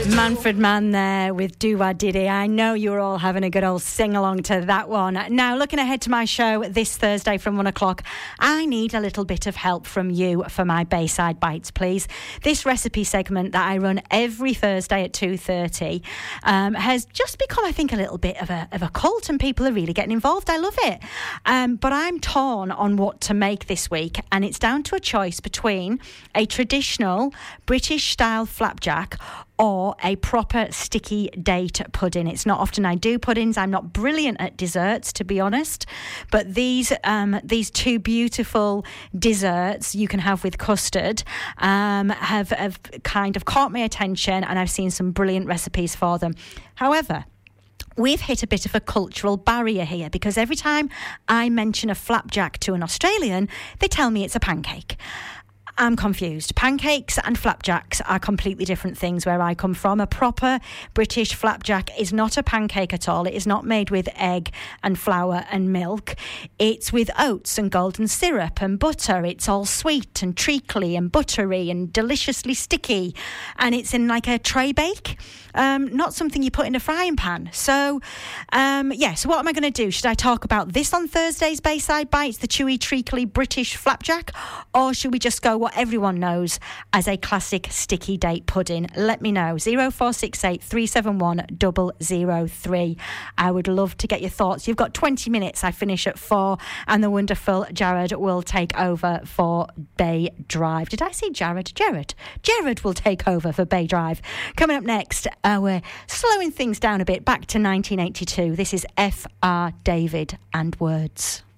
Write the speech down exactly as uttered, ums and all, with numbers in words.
Manfred Mann there with Do Wah Diddy. I know you're all having a good old sing-along to that one. Now, looking ahead to my show this Thursday from one o'clock, I need a little bit of help from you for my Bayside Bites, please. This recipe segment that I run every Thursday at two thirty um, has just become, I think, a little bit of a, of a cult, and people are really getting involved. I love it. Um, but I'm torn on what to make this week, and it's down to a choice between a traditional British-style flapjack or a proper sticky date pudding. It's not often I do puddings. I'm not brilliant at desserts, to be honest. But these um, these two beautiful desserts you can have with custard um, have, have kind of caught my attention, and I've seen some brilliant recipes for them. However, we've hit a bit of a cultural barrier here, because every time I mention a flapjack to an Australian, they tell me it's a pancake. I'm confused. Pancakes and flapjacks are completely different things where I come from. A proper British flapjack is not a pancake at all. It is not made with egg and flour and milk. It's with oats and golden syrup and butter. It's all sweet and treacly and buttery and deliciously sticky. And it's in like a tray bake. Um, not something you put in a frying pan. So, um, yeah, so what am I going to do? Should I talk about this on Thursday's Bayside Bites, the chewy, treacly British flapjack? Or should we just go what everyone knows as a classic sticky date pudding? Let me know. zero four six eight, three seven one, zero zero three. I would love to get your thoughts. You've got twenty minutes. I finish at four, and the wonderful Jared will take over for Bay Drive. Did I say Jared? Jared. Jared will take over for Bay Drive. Coming up next, uh, we're slowing things down a bit, back to nineteen eighty-two. This is F R David and Words.